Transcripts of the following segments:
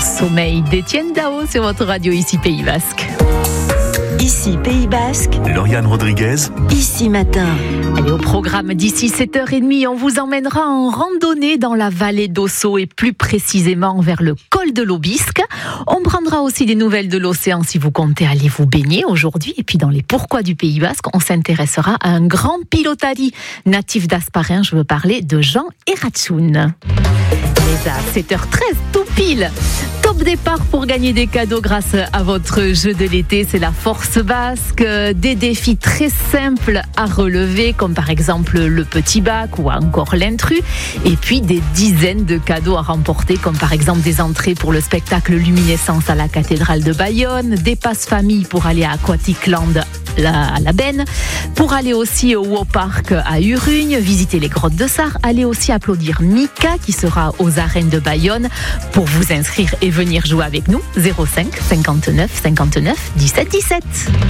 sommeil d'Étienne Dao sur votre radio ici Pays Basque. Ici Pays Basque, Lauriane Rodriguez, ici Matin. Allez, au programme d'ici 7h30, on vous emmènera en randonnée dans la vallée d'Ossau et plus précisément vers le col de l'Aubisque. On prendra aussi des nouvelles de l'océan si vous comptez aller vous baigner aujourd'hui. Et puis dans les pourquoi du Pays Basque, on s'intéressera à un grand pilotari natif d'Asparin. Je veux parler de Jean Erratsoun. Mais à 7h13, tout pile. Top départ pour gagner des cadeaux grâce à votre jeu de l'été, c'est la force basque. Des défis très simples à relever, comme par exemple le petit bac ou encore l'intrus. Et puis des dizaines de cadeaux à remporter, comme par exemple des entrées pour le spectacle Luminescence à la cathédrale de Bayonne, des passes famille pour aller à Aquatic Land à la Benne, pour aller aussi au Wow Park à Urugne, visiter les grottes de Sarre, aller aussi applaudir Mika qui sera aux arènes de Bayonne. Pour vous inscrire et venir jouer avec nous, 05 59 59 17 17.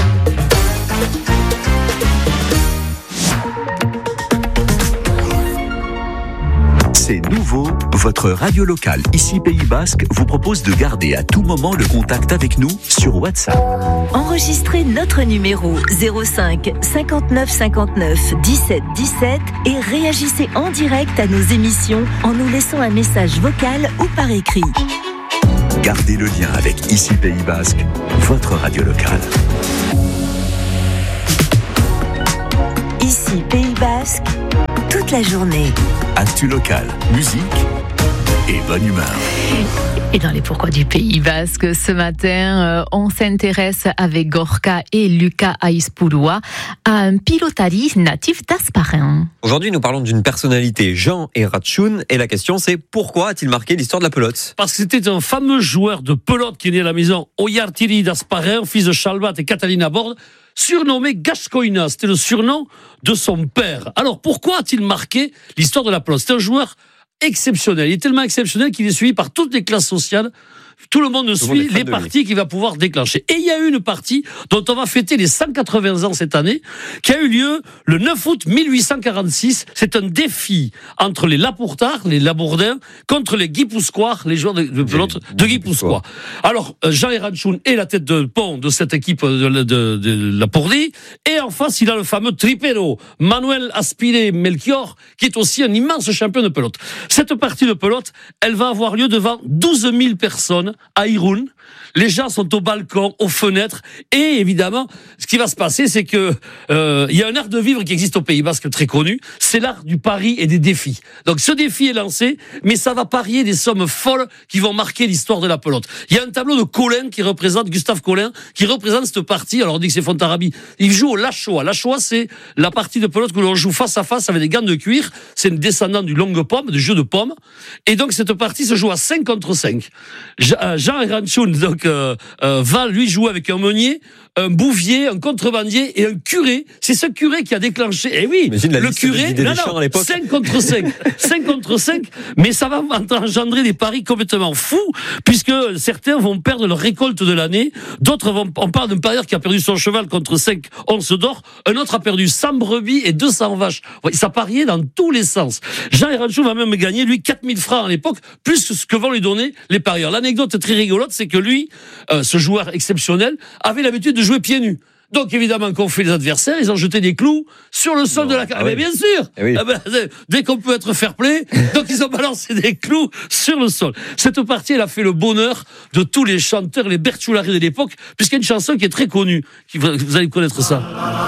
c'est nouveau. Votre radio locale ici Pays Basque vous propose de garder à tout moment le contact avec nous sur WhatsApp. Enregistrez notre numéro 05 59 59 17 17 et réagissez en direct à nos émissions en nous laissant un message vocal ou par écrit. Gardez le lien avec ici Pays Basque, votre radio locale. Ici Pays Basque, toute la journée. Actu local, musique et bonne humeur. Et dans les pourquoi du Pays Basque, ce matin, on s'intéresse avec Gorka et Lucas Aispulua à un pilotari natif d'Asparin. Aujourd'hui, nous parlons d'une personnalité, Jean Erratsoun, et la question c'est pourquoi a-t-il marqué l'histoire de la pelote ? Parce que c'était un fameux joueur de pelote qui est né à la maison Oyartiri d'Asparin, fils de Chalbat et Catalina Borde, surnommé Gascoina. C'était le surnom de son père. Alors pourquoi a-t-il marqué l'histoire de la pelote ? C'est un joueur exceptionnel. Il est tellement exceptionnel qu'il est suivi par toutes les classes sociales. Tout le monde suit les parties qu'il va pouvoir déclencher. Et il y a eu une partie dont on va fêter les 180 ans cette année, qui a eu lieu le 9 août 1846. C'est un défi entre les Lapourtards, les Labourdins, contre les Guipuscois, les joueurs de pelote de Guipuscois. Alors, Jean Erratsoun est la tête de pont de cette équipe de Lapourdi. Et en face, il a le fameux tripero, Manuel Aspire Melchior, qui est aussi un immense champion de pelote. Cette partie de pelote, elle va avoir lieu devant 12 000 personnes à Irun. Les gens sont au balcon, aux fenêtres, et évidemment, ce qui va se passer, c'est que il y a un art de vivre qui existe au Pays Basque très connu, c'est l'art du pari et des défis. Donc ce défi est lancé, mais ça va parier des sommes folles qui vont marquer l'histoire de la pelote. Il y a un tableau de Collin qui représente, Gustave Collin, qui représente cette partie. Alors on dit que c'est Fontarabie. Il joue au Lachois. Lachois, c'est la partie de pelote que l'on joue face à face avec des gants de cuir. C'est une descendante du longue pomme, du jeu de pomme. Et donc cette partie se joue à 5 contre 5. Jean Erratsoun, donc, va lui jouer avec un meunier, un bouvier, un contrebandier et un curé. C'est ce curé qui a déclenché. Eh oui, le curé, 5 contre 5. 5 contre 5, mais ça va engendrer des paris complètement fous, puisque certains vont perdre leur récolte de l'année, d'autres on parle d'un parieur qui a perdu son cheval contre 5 onces d'or, un autre a perdu 100 brebis et 200 vaches. Ça pariait dans tous les sens. Jean Erratsoun va même gagner, lui, 4000 francs à l'époque, plus que ce que vont lui donner les parieurs. L'anecdote très rigolote, c'est que lui, ce joueur exceptionnel, avait l'habitude de jouer pieds nus. Donc évidemment, quand on fait les adversaires, ils ont jeté des clous sur le sol de la cage. Mais bien sûr, dès qu'on peut être fair play, donc ils ont balancé des clous sur le sol. Cette partie, elle a fait le bonheur de tous les chanteurs, les Berciulari de l'époque, puisqu'il y a une chanson qui est très connue, vous allez connaître ça.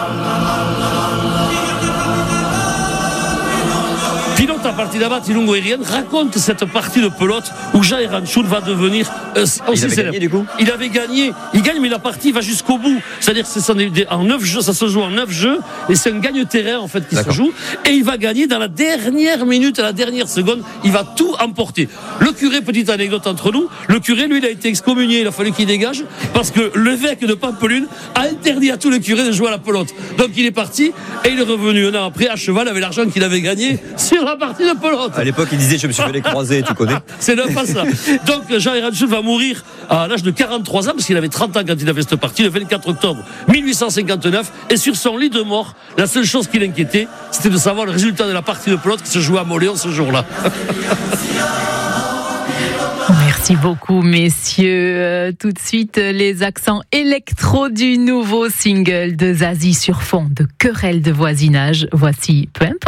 Pilota partida bat ilungo herrian raconte cette partie de pelote où Jean Erratsoun va devenir aussi célèbre. Il avait gagné, il gagne, mais la partie va jusqu'au bout. C'est-à-dire que c'est en 9 jeux, ça se joue en 9 jeux, et c'est un gagne-terrain en fait qui se joue, et il va gagner dans la dernière minute, à la dernière seconde, il va tout emporter. Le curé, petite anecdote entre nous, le curé, lui, il a été excommunié, il a fallu qu'il dégage, parce que l'évêque de Pampelune a interdit à tous les curés de jouer à la pelote. Donc il est parti, et il est revenu un an après à cheval avec l'argent qu'il avait gagné sur la partie de pelote. À l'époque, il disait je me suis fait les croisés, tu connais. C'est même pas ça. Donc Jean Erratsoun va mourir à l'âge de 43 ans, parce qu'il avait 30 ans quand il a fait cette partie, le 24 octobre 1859, et sur son lit de mort, la seule chose qui l'inquiétait, c'était de savoir le résultat de la partie de pelote qui se jouait à Moléon ce jour-là. Merci. Merci beaucoup, messieurs. Tout de suite, les accents électro du nouveau single de Zazie sur fond de querelle de voisinage. Voici Peu importe.